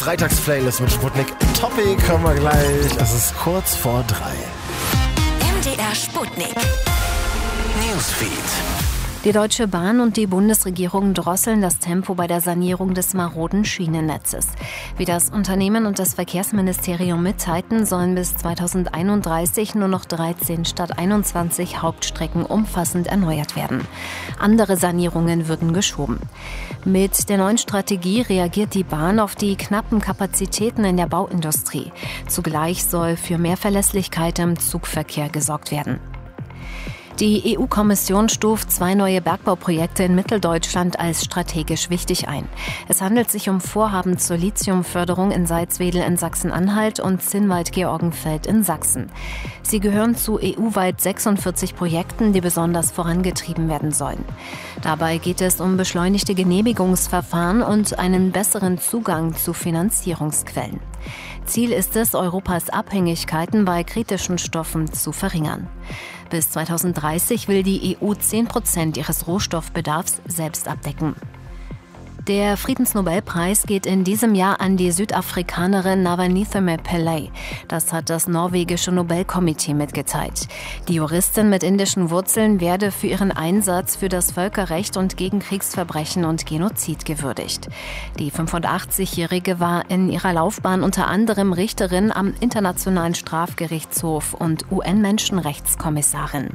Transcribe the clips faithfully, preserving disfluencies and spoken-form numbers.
Freitagsplaylist mit Sputnik. Topic kommen wir gleich. Es ist kurz vor drei. M D R Sputnik. Newsfeed. Die Deutsche Bahn und die Bundesregierung drosseln das Tempo bei der Sanierung des maroden Schienennetzes. Wie das Unternehmen und das Verkehrsministerium mitteilten, sollen bis zweitausendeinunddreißig nur noch dreizehn statt einundzwanzig Hauptstrecken umfassend erneuert werden. Andere Sanierungen würden geschoben. Mit der neuen Strategie reagiert die Bahn auf die knappen Kapazitäten in der Bauindustrie. Zugleich soll für mehr Verlässlichkeit im Zugverkehr gesorgt werden. Die E U-Kommission stuft zwei neue Bergbauprojekte in Mitteldeutschland als strategisch wichtig ein. Es handelt sich um Vorhaben zur Lithiumförderung in Salzwedel in Sachsen-Anhalt und Zinnwald-Georgenfeld in Sachsen. Sie gehören zu E U-weit sechsundvierzig Projekten, die besonders vorangetrieben werden sollen. Dabei geht es um beschleunigte Genehmigungsverfahren und einen besseren Zugang zu Finanzierungsquellen. Ziel ist es, Europas Abhängigkeiten bei kritischen Stoffen zu verringern. Bis zweitausenddreißig will die E U zehn Prozent ihres Rohstoffbedarfs selbst abdecken. Der Friedensnobelpreis geht in diesem Jahr an die Südafrikanerin Navalny Pillay. Das hat das norwegische Nobelkomitee mitgeteilt. Die Juristin mit indischen Wurzeln werde für ihren Einsatz für das Völkerrecht und gegen Kriegsverbrechen und Genozid gewürdigt. Die fünfundachtzigjährige war in ihrer Laufbahn unter anderem Richterin am Internationalen Strafgerichtshof und U N-Menschenrechtskommissarin.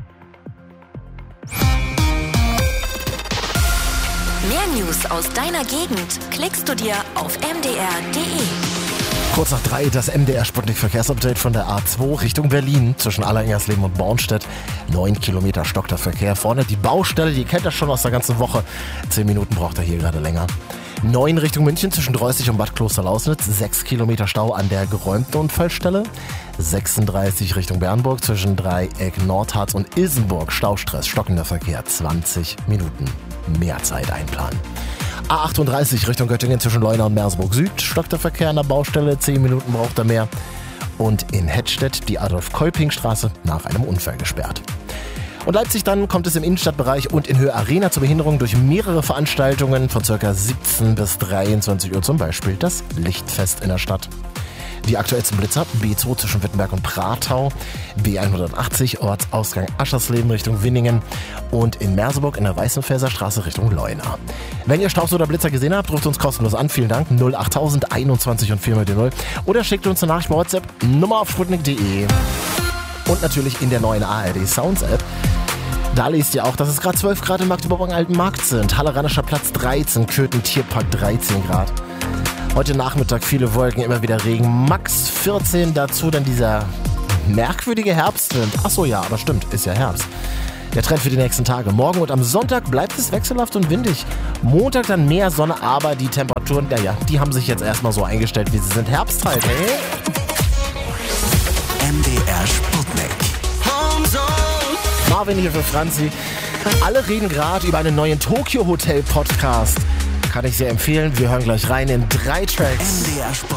Mehr News aus deiner Gegend klickst du dir auf m d r punkt d e. Kurz nach drei das M D R Sputnik Verkehrsupdate von der A zwei Richtung Berlin zwischen Allerengersleben und Bornstedt. Neun Kilometer stockt der Verkehr. Vorne die Baustelle, die kennt ihr schon aus der ganzen Woche. Zehn Minuten braucht er hier gerade länger. Neun Richtung München zwischen Dreußig und Bad Klosterlausnitz. Sechs Kilometer Stau an der geräumten Unfallstelle. sechsunddreißig Richtung Bernburg zwischen Dreieck Nordharz und Ilsenburg. Staustress, stockender Verkehr. zwanzig Minuten. Mehr Zeit einplanen. A achtunddreißig Richtung Göttingen zwischen Leuna und Merseburg Süd. Stockt der Verkehr an der Baustelle. zehn Minuten braucht er mehr. Und in Hettstedt die Adolf-Kolping-Straße nach einem Unfall gesperrt. Und Leipzig dann kommt es im Innenstadtbereich und in Höhe Arena zur Behinderung durch mehrere Veranstaltungen von ca. siebzehn bis dreiundzwanzig Uhr, zum Beispiel das Lichtfest in der Stadt. Die aktuellsten Blitzer: B zwei zwischen Wittenberg und Pratau, B hundertachtzig Ortsausgang Aschersleben Richtung Winningen und in Merseburg in der Weißenfelser Straße Richtung Leuna. Wenn ihr Staubs oder Blitzer gesehen habt, ruft uns kostenlos an. Vielen Dank. null achttausend einundzwanzig und vier null oder schickt uns eine Nachricht bei WhatsApp, Nummer auf sputnik punkt d e und natürlich in der neuen A R D Sounds App. Da lest ihr auch, dass es gerade zwölf Grad im Magdeburg Alten Markt sind. Hallerannischer Platz dreizehn, Köthen Tierpark dreizehn Grad. Heute Nachmittag viele Wolken, immer wieder Regen, max vierzehn, dazu dann dieser merkwürdige Herbstwind. Achso, ja, aber stimmt, ist ja Herbst. Der Trend für die nächsten Tage. Morgen und am Sonntag bleibt es wechselhaft und windig. Montag dann mehr Sonne, aber die Temperaturen, naja, die haben sich jetzt erstmal so eingestellt, wie sie sind. Herbst halt, ey. M D R Sputnik. Marvin hier für Franzi. Alle reden gerade über einen neuen Tokyo Hotel Podcast. Kann ich sehr empfehlen. Wir hören gleich rein in drei Tracks. M D R Sputnik.